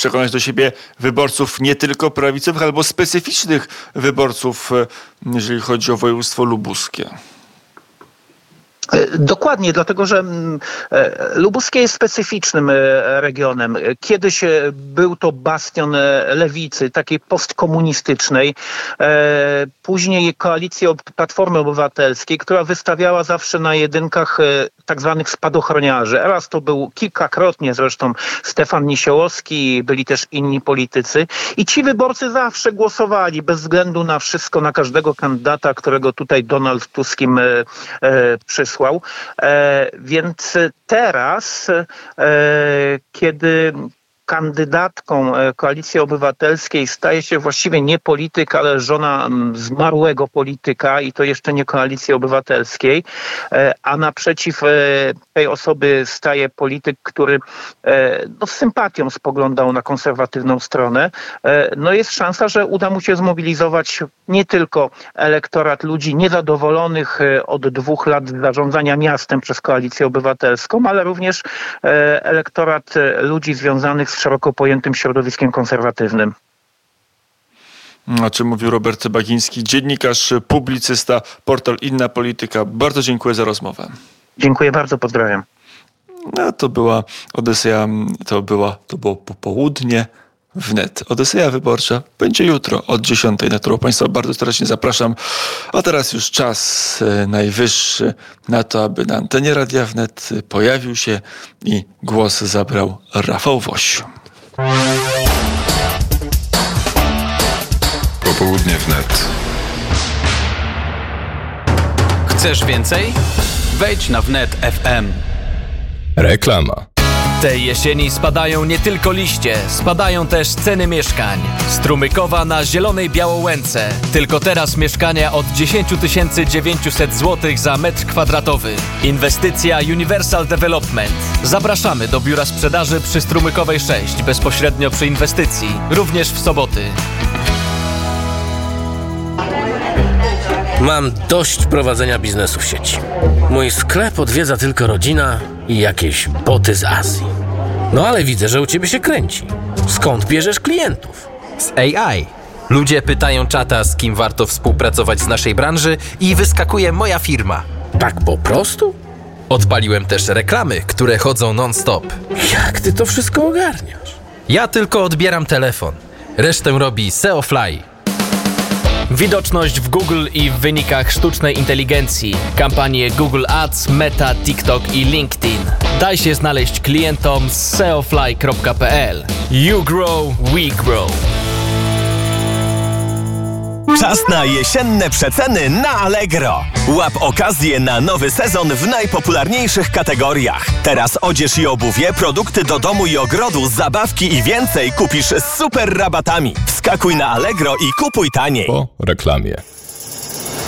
przekonać do siebie wyborców nie tylko prawicowych, albo specyficznych wyborców, jeżeli chodzi o województwo lubuskie. Dokładnie, dlatego że lubuskie jest specyficznym regionem. Kiedyś był to bastion lewicy, takiej postkomunistycznej. Później koalicji Platformy Obywatelskiej, która wystawiała zawsze na jedynkach tak zwanych spadochroniarzy. Raz to był kilkakrotnie zresztą Stefan Niesiołowski, byli też inni politycy. I ci wyborcy zawsze głosowali bez względu na wszystko, na każdego kandydata, którego tutaj Donald Tusk im przysłał. Więc teraz, kiedy kandydatką Koalicji Obywatelskiej staje się właściwie nie polityk, ale żona zmarłego polityka i to jeszcze nie Koalicji Obywatelskiej, a naprzeciw tej osoby staje polityk, który z sympatią spoglądał na konserwatywną stronę, jest szansa, że uda mu się zmobilizować nie tylko elektorat ludzi niezadowolonych od 2 lat zarządzania miastem przez Koalicję Obywatelską, ale również elektorat ludzi związanych z szeroko pojętym środowiskiem konserwatywnym. O czym mówił Robert Cebagiński, dziennikarz, publicysta, portal Inna Polityka. Bardzo dziękuję za rozmowę. Dziękuję bardzo, pozdrawiam. To była Odyseja, to było popołudnie wnet. Odyseja wyborcza będzie jutro od 10, na którą Państwa bardzo serdecznie zapraszam. A teraz już czas najwyższy na to, aby na antenie Radia Wnet pojawił się i głos zabrał Rafał Woś. Popołudnie wnet. Chcesz więcej? Wejdź na Wnet FM. Reklama. Tej jesieni spadają nie tylko liście, spadają też ceny mieszkań. Strumykowa na Zielonej Białołęce. Tylko teraz mieszkania od 10 900 zł za metr kwadratowy. Inwestycja Universal Development. Zapraszamy do biura sprzedaży przy Strumykowej 6, bezpośrednio przy inwestycji, również w soboty. Mam dość prowadzenia biznesu w sieci. Mój sklep odwiedza tylko rodzina i jakieś boty z Azji. No ale widzę, że u ciebie się kręci. Skąd bierzesz klientów? Z AI. Ludzie pytają czata, z kim warto współpracować z naszej branży i wyskakuje moja firma. Tak po prostu? Odpaliłem też reklamy, które chodzą non-stop. Jak ty to wszystko ogarniasz? Ja tylko odbieram telefon. Resztę robi SEOfly. Widoczność w Google i w wynikach sztucznej inteligencji. Kampanie Google Ads, Meta, TikTok i LinkedIn. Daj się znaleźć klientom z seofly.pl. You grow, we grow. Czas na jesienne przeceny na Allegro. Łap okazję na nowy sezon w najpopularniejszych kategoriach. Teraz odzież i obuwie, produkty do domu i ogrodu, zabawki i więcej kupisz z super rabatami. Wskakuj na Allegro i kupuj taniej. Po reklamie.